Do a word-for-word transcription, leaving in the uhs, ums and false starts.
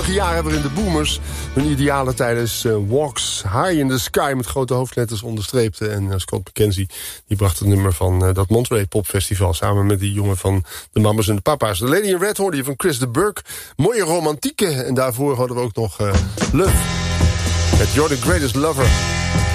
jaren waarin de boomers hun idealen tijdens uh, Walks High in the Sky met grote hoofdletters onderstreepten. En uh, Scott McKenzie die bracht het nummer van uh, dat Monterey Pop Festival samen met die jongen van de Mamas en de Papa's. De Lady in Red hoorde je van Chris de Burgh. Mooie romantieke. En daarvoor hadden we ook nog uh, Love met You're the Greatest Lover.